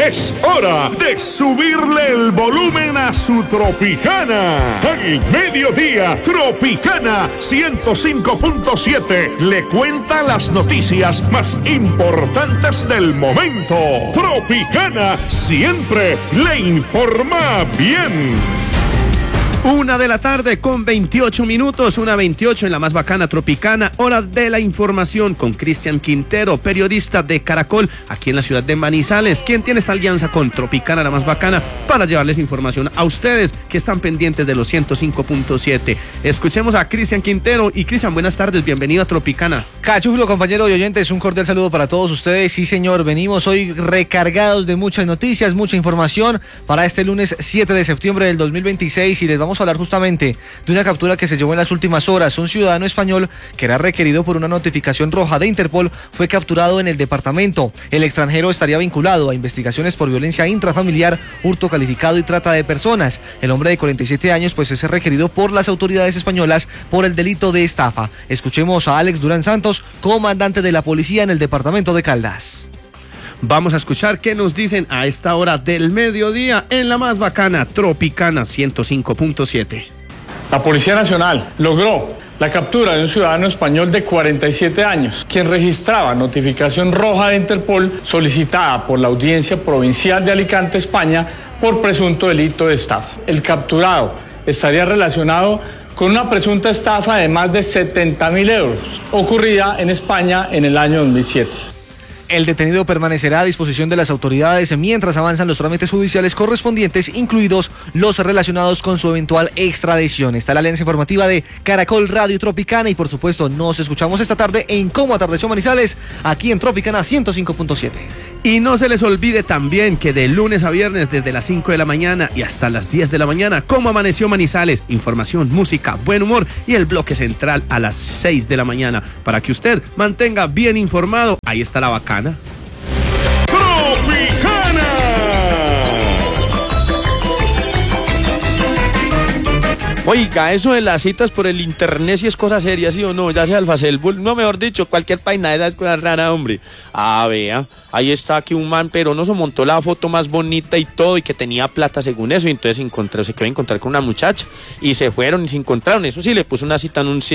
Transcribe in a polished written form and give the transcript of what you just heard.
Es hora de subirle el volumen a su Tropicana. Al mediodía, Tropicana 105.7 le cuenta las noticias más importantes del momento. Tropicana siempre le informa bien. 1:00 con 28 minutos, 1:28 en la más bacana Tropicana, hora de la información con Cristian Quintero, periodista de Caracol, aquí en la ciudad de Manizales, quien tiene esta alianza con Tropicana, la más bacana, para llevarles información a ustedes que están pendientes de los 105.7. Escuchemos a Cristian Quintero. Y Cristian, buenas tardes, bienvenido a Tropicana. Cachuflo, compañero y oyentes, un cordial saludo para todos ustedes. Sí, señor, venimos hoy recargados de muchas noticias, mucha información para este lunes 7 de septiembre del 2026 y les vamos a hablar justamente de una captura que se llevó en las últimas horas. Un ciudadano español que era requerido por una notificación roja de Interpol fue capturado en el departamento. El extranjero estaría vinculado a investigaciones por violencia intrafamiliar, hurto calificado y trata de personas. El hombre de 47 años pues es requerido por las autoridades españolas por el delito de estafa. Escuchemos a Alex Durán Santos, comandante de la policía en el departamento de Caldas. Vamos a escuchar qué nos dicen a esta hora del mediodía en la más bacana Tropicana 105.7. La Policía Nacional logró la captura de un ciudadano español de 47 años, quien registraba notificación roja de Interpol solicitada por la Audiencia Provincial de Alicante, España, por presunto delito de estafa. El capturado estaría relacionado con una presunta estafa de más de 70.000 euros, ocurrida en España en el año 2007. El detenido permanecerá a disposición de las autoridades mientras avanzan los trámites judiciales correspondientes, incluidos los relacionados con su eventual extradición. Está la alianza informativa de Caracol Radio Tropicana y por supuesto nos escuchamos esta tarde en Cómo Atardeció Manizales, aquí en Tropicana 105.7. Y no se les olvide también que de lunes a viernes desde las 5 de la mañana y hasta las 10 de la mañana, Cómo Amaneció Manizales, información, música, buen humor y el bloque central a las 6 de la mañana para que usted mantenga bien informado. Ahí está la bacana. Tropicana. Oiga, eso de las citas por el internet, si es cosa seria, ¿sí o no? Ya sea el Facebook, no, mejor dicho, cualquier página de esas cosas raras, hombre. Ah, vea, ahí está aquí un man peronoso, montó la foto más bonita y todo, y que tenía plata según eso, y entonces se quedó a encontrar con una muchacha, y se fueron y se encontraron. Eso sí, le puso una cita en un